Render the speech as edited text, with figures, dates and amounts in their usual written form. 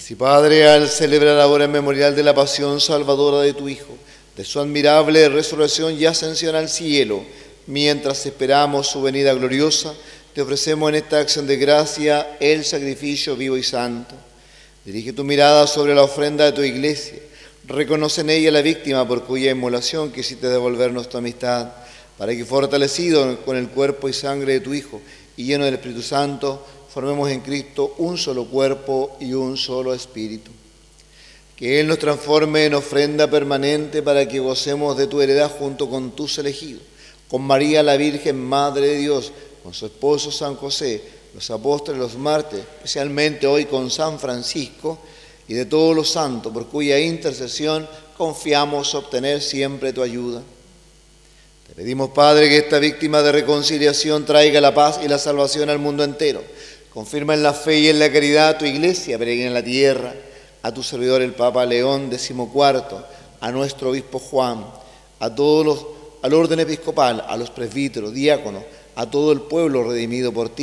Así, Padre, al celebrar ahora el memorial de la pasión salvadora de tu Hijo, de su admirable resurrección y ascensión al cielo, mientras esperamos su venida gloriosa, te ofrecemos en esta acción de gracia el sacrificio vivo y santo. Dirige tu mirada sobre la ofrenda de tu iglesia. Reconoce en ella la víctima por cuya inmolación quisiste devolvernos tu amistad, para que, fortalecido con el cuerpo y sangre de tu Hijo y lleno del Espíritu Santo, formemos en Cristo un solo cuerpo y un solo espíritu. Que Él nos transforme en ofrenda permanente para que gocemos de tu heredad junto con tus elegidos, con María la Virgen, Madre de Dios, con su esposo San José, los apóstoles, los mártires, especialmente hoy con San Francisco, y de todos los santos, por cuya intercesión confiamos obtener siempre tu ayuda. Te pedimos, Padre, que esta víctima de reconciliación traiga la paz y la salvación al mundo entero. Confirma en la fe y en la caridad a tu iglesia peregrina en la tierra, a tu servidor el Papa León XIV, a nuestro obispo Juan, al orden episcopal, a los presbíteros, diáconos, a todo el pueblo redimido por ti,